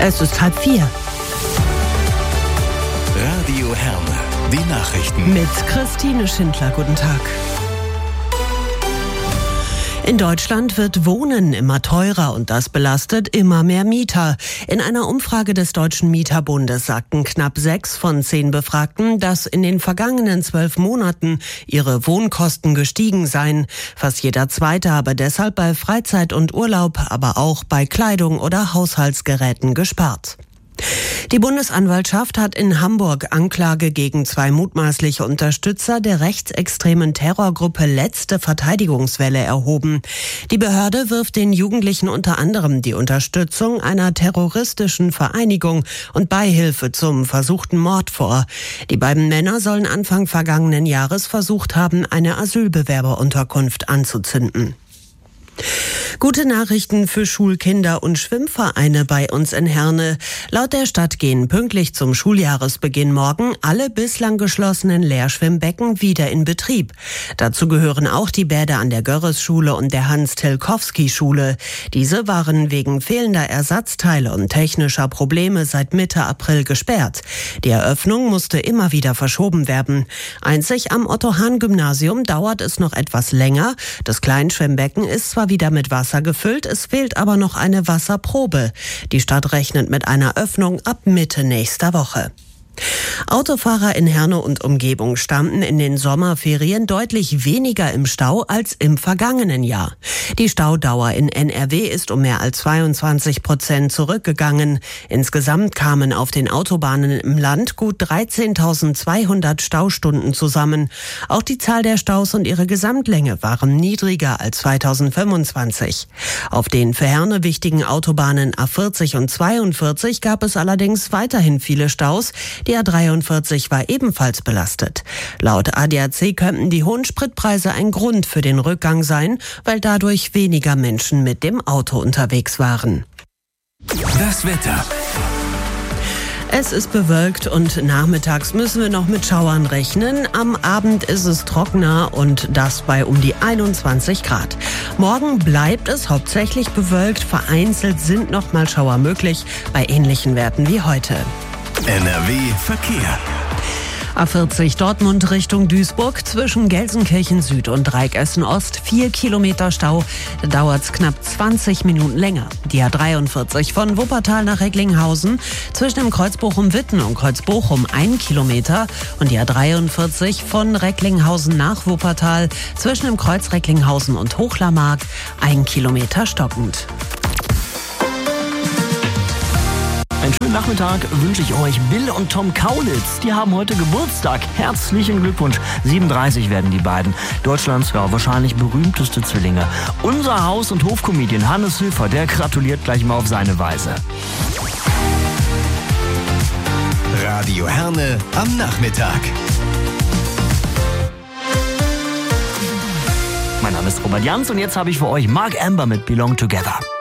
Es ist 3:30. Radio Herne, die Nachrichten. Mit Christine Schindler, guten Tag. In Deutschland wird Wohnen immer teurer und das belastet immer mehr Mieter. In einer Umfrage des Deutschen Mieterbundes sagten knapp 6 von 10 Befragten, dass in den vergangenen 12 Monaten ihre Wohnkosten gestiegen seien. Fast jeder Zweite habe deshalb bei Freizeit und Urlaub, aber auch bei Kleidung oder Haushaltsgeräten gespart. Die Bundesanwaltschaft hat in Hamburg Anklage gegen 2 mutmaßliche Unterstützer der rechtsextremen Terrorgruppe Letzte Verteidigungswelle erhoben. Die Behörde wirft den Jugendlichen unter anderem die Unterstützung einer terroristischen Vereinigung und Beihilfe zum versuchten Mord vor. Die beiden Männer sollen Anfang vergangenen Jahres versucht haben, eine Asylbewerberunterkunft anzuzünden. Gute Nachrichten für Schulkinder und Schwimmvereine bei uns in Herne. Laut der Stadt gehen pünktlich zum Schuljahresbeginn morgen alle bislang geschlossenen Lehrschwimmbecken wieder in Betrieb. Dazu gehören auch die Bäder an der Görres-Schule und der Hans-Tilkowski-Schule. Diese waren wegen fehlender Ersatzteile und technischer Probleme seit Mitte April gesperrt. Die Eröffnung musste immer wieder verschoben werden. Einzig am Otto-Hahn-Gymnasium dauert es noch etwas länger. Das Kleinschwimmbecken ist zwar wieder mit Wasser gefüllt, es fehlt aber noch eine Wasserprobe. Die Stadt rechnet mit einer Öffnung ab Mitte nächster Woche. Autofahrer in Herne und Umgebung standen in den Sommerferien deutlich weniger im Stau als im vergangenen Jahr. Die Staudauer in NRW ist um mehr als 22% zurückgegangen. Insgesamt kamen auf den Autobahnen im Land gut 13.200 Staustunden zusammen. Auch die Zahl der Staus und ihre Gesamtlänge waren niedriger als 2025. Auf den für Herne wichtigen Autobahnen A40 und 42 gab es allerdings weiterhin viele Staus. Die A43 war ebenfalls belastet. Laut ADAC könnten die hohen Spritpreise ein Grund für den Rückgang sein, weil dadurch weniger Menschen mit dem Auto unterwegs waren. Das Wetter. Es ist bewölkt und nachmittags müssen wir noch mit Schauern rechnen. Am Abend ist es trockener und das bei um die 21 Grad. Morgen bleibt es hauptsächlich bewölkt. Vereinzelt sind noch mal Schauer möglich bei ähnlichen Werten wie heute. NRW Verkehr. A40 Dortmund Richtung Duisburg zwischen Gelsenkirchen Süd und Dreieck-Essen Ost 4 Kilometer Stau. Da dauert es knapp 20 Minuten länger. Die A43 von Wuppertal nach Recklinghausen zwischen dem Kreuz Bochum-Witten und Kreuz Bochum 1 Kilometer und die A43 von Recklinghausen nach Wuppertal zwischen dem Kreuz Recklinghausen und Hochlarmark 1 Kilometer stockend. Einen schönen Nachmittag wünsche ich euch. Bill und Tom Kaulitz, die haben heute Geburtstag. Herzlichen Glückwunsch. 37 werden die beiden. Deutschlands wahrscheinlich berühmteste Zwillinge. Unser Haus- und Hofcomedian Hannes Höfer, der gratuliert gleich mal auf seine Weise. Radio Herne am Nachmittag. Mein Name ist Robert Jans und jetzt habe ich für euch Mark Amber mit Belong Together.